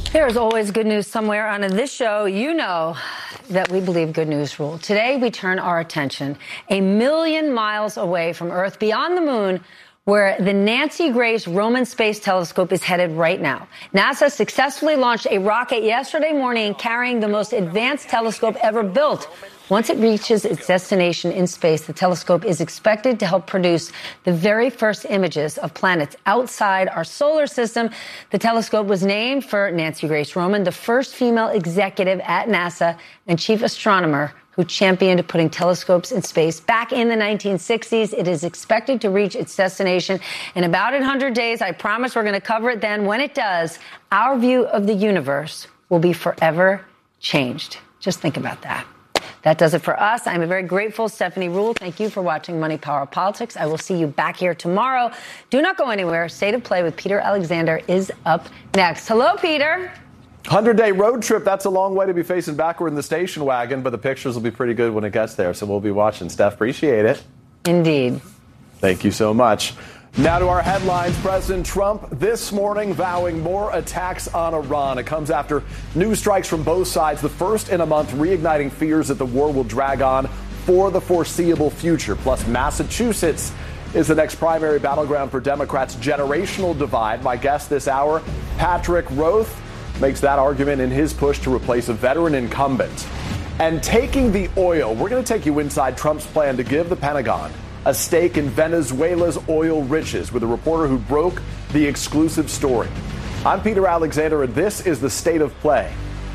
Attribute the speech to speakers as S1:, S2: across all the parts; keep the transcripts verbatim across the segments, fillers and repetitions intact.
S1: There's always good news somewhere on this show. You know that we believe good news rule. Today, we turn our attention a million miles away from Earth, beyond the moon, where the Nancy Grace Roman Space Telescope is headed right now. NASA successfully launched a rocket yesterday morning carrying the most advanced telescope ever built. Once it reaches its destination in space, the telescope is expected to help produce the very first images of planets outside our solar system. The telescope was named for Nancy Grace Roman, the first female executive at NASA and chief astronomer who championed putting telescopes in space back in the nineteen sixties. It is expected to reach its destination in about one hundred days. I promise we're going to cover it then. When it does, our view of the universe will be forever changed. Just think about that. That does it for us. I'm very grateful. Stephanie Ruhle, thank you for watching Money, Power, Politics. I will see you back here tomorrow. Do not go anywhere. State of Play with Peter Alexander is up next. Hello, Peter.
S2: hundred-day road trip, that's a long way to be facing backward in the station wagon, but the pictures will be pretty good when it gets there, so we'll be watching. Steph, appreciate it.
S1: Indeed.
S2: Thank you so much. Now to our headlines. President Trump this morning vowing more attacks on Iran. It comes after new strikes from both sides, the first in a month, reigniting fears that the war will drag on for the foreseeable future. Plus, Massachusetts is the next primary battleground for Democrats' generational divide. My guest this hour, Patrick Roth, makes that argument in his push to replace a veteran incumbent. And taking the oil, we're going to take you inside Trump's plan to give the Pentagon a stake in Venezuela's oil riches with a reporter who broke the exclusive story. I'm Peter Alexander, and this is the State of Play.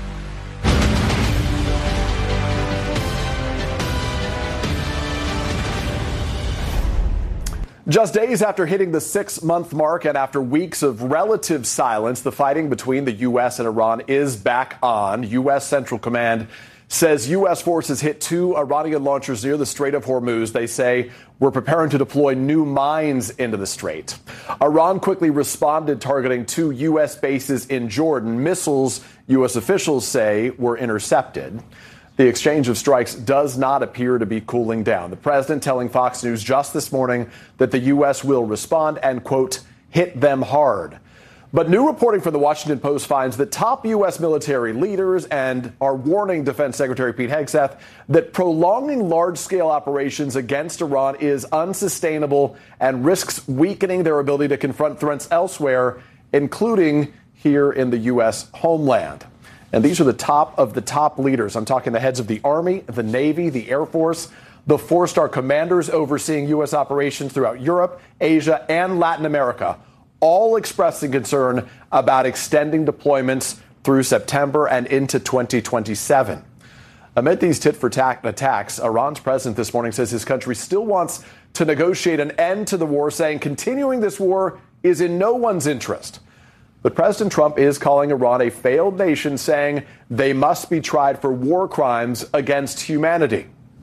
S2: Just days after hitting the six-month mark and after weeks of relative silence, the fighting between the U S and Iran is back on. U S Central Command says U S forces hit two Iranian launchers near the Strait of Hormuz. They say we're preparing to deploy new mines into the strait. Iran quickly responded, targeting two U S bases in Jordan. Missiles, U S officials say, were intercepted. The exchange of strikes does not appear to be cooling down. The president telling Fox News just this morning that the U S will respond and, quote, hit them hard. But new reporting from the Washington Post finds that top U S military leaders and are warning Defense Secretary Pete Hegseth that prolonging large-scale operations against Iran is unsustainable and risks weakening their ability to confront threats elsewhere, including here in the U S homeland. And these are the top of the top leaders. I'm talking the heads of the Army, the Navy, the Air Force, the four-star commanders overseeing U S operations throughout Europe, Asia, and Latin America, all expressing concern about extending deployments through September and into twenty twenty-seven. Amid these tit-for-tat attacks, Iran's president this morning says his country still wants to negotiate an end to the war, saying continuing this war is in no one's interest. But President Trump is calling Iran a failed nation, saying they must be tried for war crimes against humanity.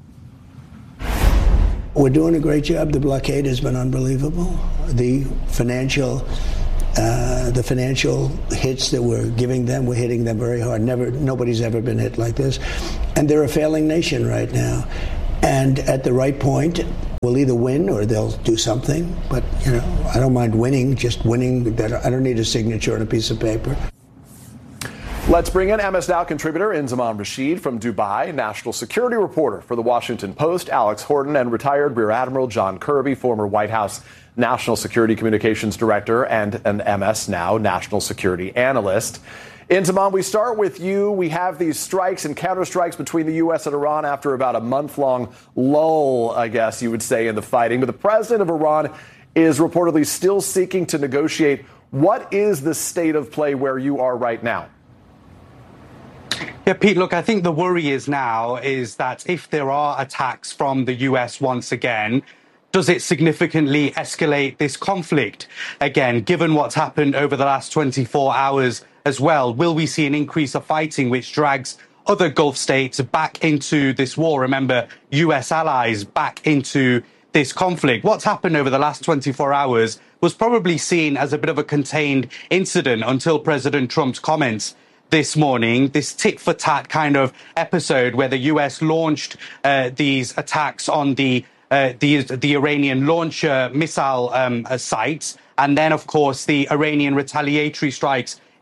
S3: We're doing a great job. The blockade has been unbelievable. The financial, uh, the financial hits that we're giving them, we're hitting them very hard. Never, nobody's ever been hit like this. And they're a failing nation right now. And at the right point, we'll either win or they'll do something. But, you know, I don't mind winning, just winning. I don't need a signature on a piece of paper.
S2: Let's bring in M S Now contributor Inzamam Rashid from Dubai, national security reporter for The Washington Post, Alex Horton, and retired Rear Admiral John Kirby, former White House National Security Communications Director and an M S Now national security analyst. Inzamam, we start with you. We have these strikes and counterstrikes between the U S and Iran after about a month-long lull, I guess you would say, in the fighting. But the president of Iran is reportedly still seeking to negotiate. What is the state of play where you are right now?
S4: Yeah, Pete, look, I think the worry is now is that if there are attacks from the U S once again, does it significantly escalate this conflict again, given what's happened over the last twenty-four hours as well? Will we see an increase of fighting which drags other Gulf states back into this war? Remember, U S allies back into this conflict. What's happened over the last twenty-four hours was probably seen as a bit of a contained incident until President Trump's comments this morning, this tit-for-tat kind of episode where the U S launched uh, these attacks on the, uh, the the Iranian launcher missile um, uh, sites, and then, of course, the Iranian retaliatory strikes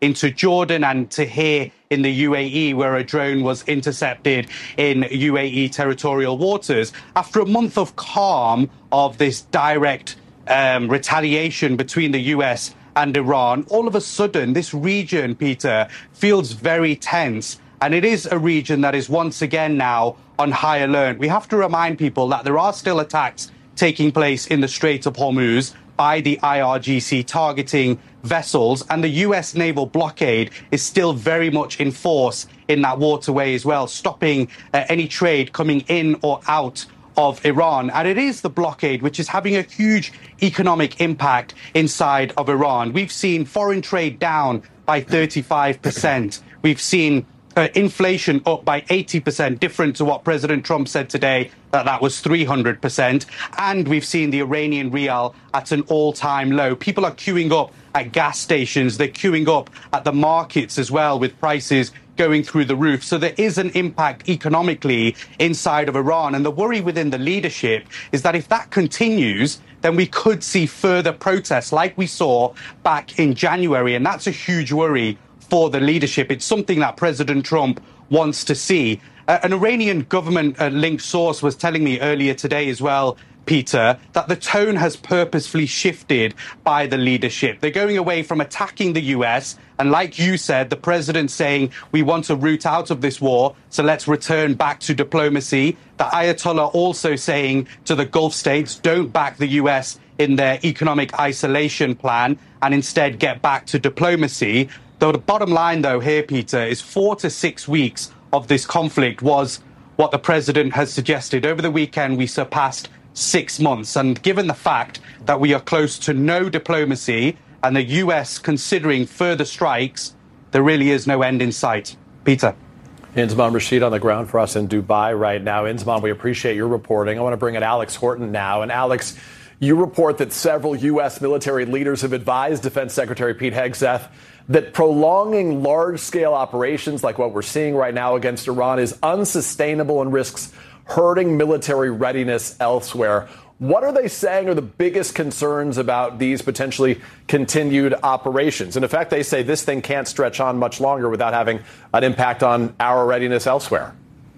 S4: into Jordan and to here in the U A E, where a drone was intercepted in U A E territorial waters. After a month of calm of this direct um, retaliation between the U S and Iran, all of a sudden, this region, Peter, feels very tense. And it is a region that is once again now on high alert. We have to remind people that there are still attacks taking place in the Strait of Hormuz by the I R G C targeting vessels, and the U S naval blockade is still very much in force in that waterway as well, stopping uh, any trade coming in or out of Iran. And it is the blockade which is having a huge economic impact inside of Iran. We've seen foreign trade down by thirty-five percent. We've seen Uh, inflation up by eighty percent, different to what President Trump said today, that that was three hundred percent. And we've seen the Iranian rial at an all-time low. People are queuing up at gas stations. They're queuing up at the markets as well, with prices going through the roof. So there is an impact economically inside of Iran. And the worry within the leadership is that if that continues, then we could see further protests like we saw back in January. And that's a huge worry for the leadership. It's something that President Trump wants to see. Uh, an Iranian government-linked uh, source was telling me earlier today as well, Peter, that the tone has purposefully shifted by the leadership. They're going away from attacking the U S, and like you said, the president saying we want a route out of this war, so let's return back to diplomacy. The Ayatollah also saying to the Gulf states, don't back the U S in their economic isolation plan and instead get back to diplomacy. Though the bottom line, though, here, Peter, is four to six weeks of this conflict was what the president has suggested. Over the weekend, we surpassed six months. And given the fact that we are close to no diplomacy and the U S considering further strikes, there really is no end in sight. Peter.
S2: Inzamam Rashid on the ground for us in Dubai right now. Inzamam, we appreciate your reporting. I want to bring in Alex Horton now. And Alex, you report that several U S military leaders have advised Defense Secretary Pete Hegseth that prolonging large-scale operations like what we're seeing right now against Iran is unsustainable and risks hurting military readiness elsewhere. What are they saying are the biggest concerns about these potentially continued operations? In effect, they say this thing can't stretch on much longer without having an impact on our readiness elsewhere.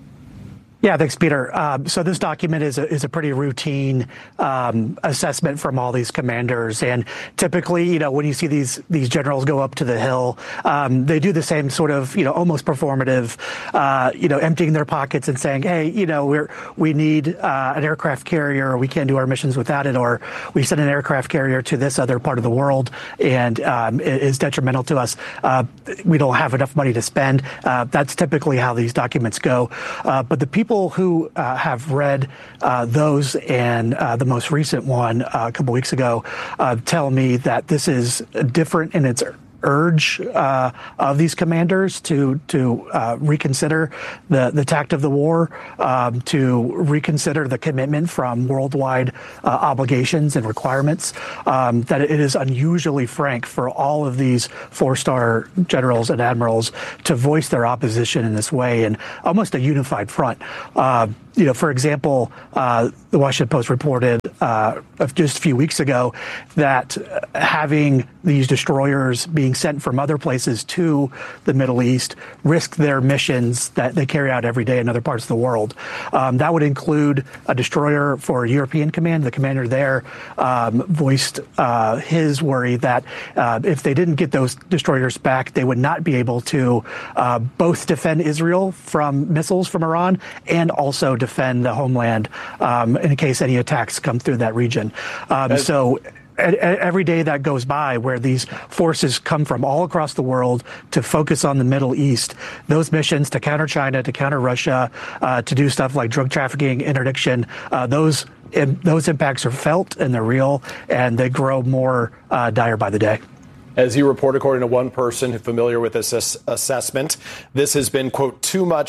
S5: Yeah, thanks, Peter. Um, so this document is a, is a pretty routine um, assessment from all these commanders. And typically, you know, when you see these these generals go up to the Hill, um, they do the same sort of, you know, almost performative, uh, you know, emptying their pockets and saying, hey, you know, we're we need uh, an aircraft carrier, or we can't do our missions without it, or we send an aircraft carrier to this other part of the world and um, it is detrimental to us. Uh, we don't have enough money to spend. Uh, that's typically how these documents go. Uh, but the people who uh, have read uh, those and uh, the most recent one uh, a couple weeks ago uh, tell me that this is different in its urge uh, of these commanders to to uh, reconsider the, the tact of the war, um, to reconsider the commitment from worldwide uh, obligations and requirements, um, that it is unusually frank for all of these four-star generals and admirals to voice their opposition in this way in almost a unified front. Uh, You know, for example, uh, the Washington Post reported uh, just a few weeks ago that having these destroyers being sent from other places to the Middle East risk their missions that they carry out every day in other parts of the world. Um, that would include a destroyer for European Command. The commander there um, voiced uh, his worry that uh, if they didn't get those destroyers back, they would not be able to uh, both defend Israel from missiles from Iran and also defend the homeland um, in case any attacks come through that region. Um, so every day that goes by where these forces come from all across the world to focus on the Middle East, those missions to counter China, to counter Russia, uh, to do stuff like drug trafficking, interdiction, uh, those those impacts are felt and they're real, and they grow more uh, dire by the day.
S2: As you report, according to one person familiar with this ass- assessment, this has been, quote, too much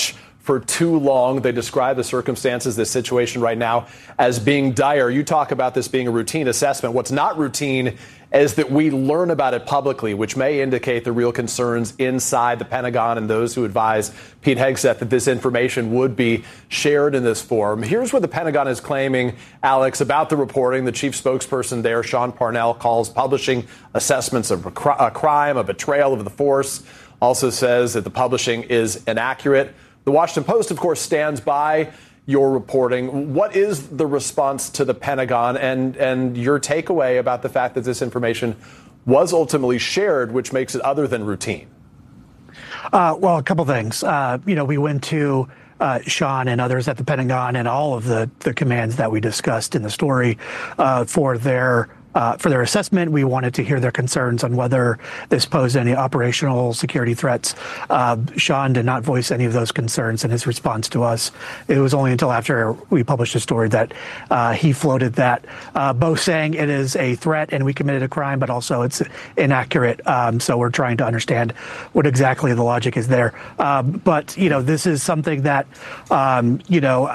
S2: for too long. They describe the circumstances, this situation right now, as being dire. You talk about this being a routine assessment. What's not routine is that we learn about it publicly, which may indicate the real concerns inside the Pentagon and those who advise Pete Hegseth that this information would be shared in this form. Here's what the Pentagon is claiming, Alex, about the reporting. The chief spokesperson there, Sean Parnell, calls publishing assessments of a crime, a betrayal of the force. Also says that the publishing is inaccurate. The Washington Post, of course, stands by your reporting. What is the response to the Pentagon and, and your takeaway about the fact that this information was ultimately shared, which makes it other than routine?
S5: Uh, well, a couple things. Uh, you know, we went to uh, Sean and others at the Pentagon and all of the, the commands that we discussed in the story uh, for their Uh, for their assessment. We wanted to hear their concerns on whether this posed any operational security threats. Uh, Sean did not voice any of those concerns in his response to us. It was only until after we published the story that uh, he floated that, uh, both saying it is a threat and we committed a crime, but also it's inaccurate. Um, so we're trying to understand what exactly the logic is there. Um, but, you know, this is something that, um, you know,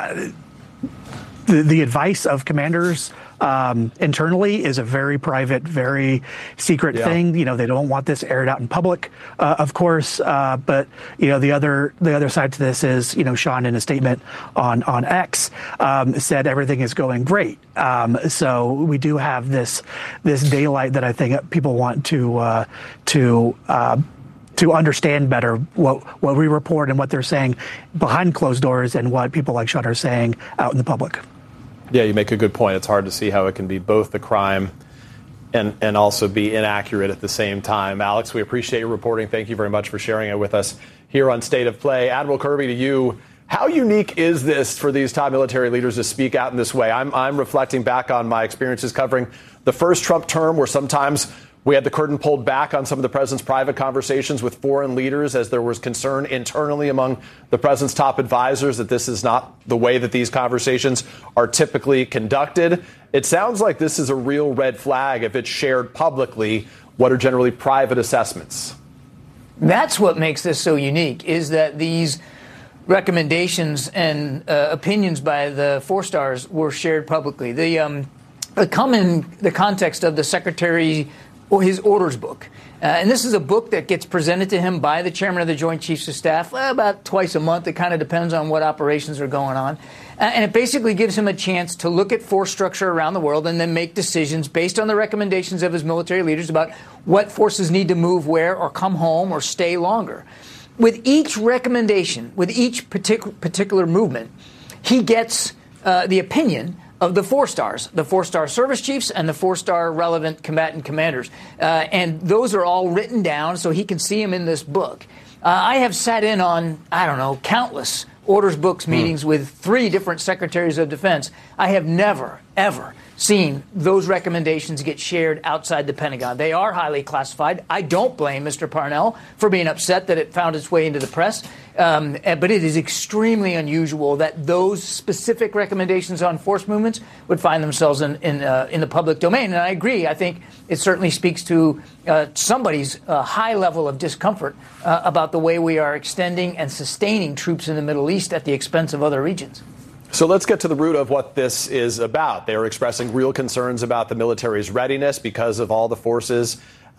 S5: the, the advice of commanders Um, internally is a very private, very secret
S2: yeah.
S5: thing. You know, they don't want this aired out in public, uh, of course. Uh, but you know, the other the other side to this is, you know, Sean in a statement on on X um, said everything is going great. Um, so we do have this this daylight that I think people want to uh, to. Uh, to understand better what what we report and what they're saying behind closed doors and what people like Sean are saying out in the public.
S2: Yeah, you make a good point. It's hard to see how it can be both the crime and, and also be inaccurate at the same time. Alex, we appreciate your reporting. Thank you very much for sharing it with us here on State of Play. Admiral Kirby, to you, how unique is this for these top military leaders to speak out in this way? I'm, I'm reflecting back on my experiences covering the first Trump term, where sometimes we had the curtain pulled back on some of the president's private conversations with foreign leaders as there was concern internally among the president's top advisors that this is not the way that these conversations are typically conducted. It sounds like this is a real red flag if it's shared publicly, what are generally private assessments.
S6: That's what makes this so unique, is that these recommendations and uh, opinions by the four stars were shared publicly. They um, come in the context of the secretary or his orders book. Uh, and this is a book that gets presented to him by the chairman of the Joint Chiefs of Staff well, about twice a month. It kind of depends on what operations are going on. Uh, and it basically gives him a chance to look at force structure around the world and then make decisions based on the recommendations of his military leaders about what forces need to move where or come home or stay longer. With each recommendation, with each partic- particular movement, he gets uh, the opinion of the four stars, the four-star service chiefs and the four-star relevant combatant commanders. Uh, and those are all written down so he can see them in this book. Uh, I have sat in on, I don't know, countless orders books meetings mm. with three different secretaries of defense. I have never, ever seen those recommendations get shared outside the Pentagon. They are highly classified. I don't blame Mister Parnell for being upset that it found its way into the press. Um, but it is extremely unusual that those specific recommendations on force movements would find themselves in in, uh, in the public domain. And I agree. I think it certainly speaks to uh, somebody's uh, high level of discomfort uh, about the way we are extending and sustaining troops in the Middle East at the expense of other regions.
S2: So let's get to the root of what this is about. They are expressing real concerns about the military's readiness because of all the forces,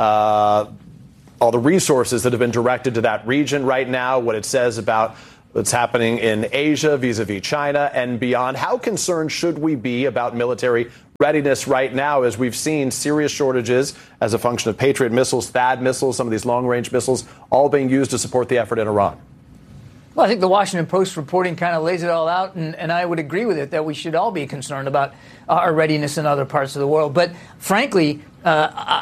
S2: uh, all the resources that have been directed to that region right now, what it says about what's happening in Asia vis-a-vis China and beyond. How concerned should we be about military readiness right now as we've seen serious shortages as a function of Patriot missiles, THAAD missiles, some of these long-range missiles, all being used to support the effort in Iran?
S6: Well, I think the Washington Post reporting kind of lays it all out, and, and I would agree with it that we should all be concerned about our readiness in other parts of the world. But frankly, uh,